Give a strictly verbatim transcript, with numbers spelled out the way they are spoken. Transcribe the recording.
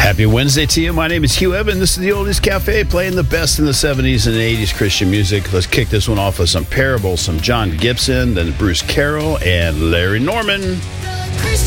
Happy Wednesday to you. My name is Hugh Evan. This is the Oldies Cafe, playing the best in the seventies and eighties Christian music. Let's kick this one off with some Parables, some John Gibson, then Bruce Carroll, and Larry Norman.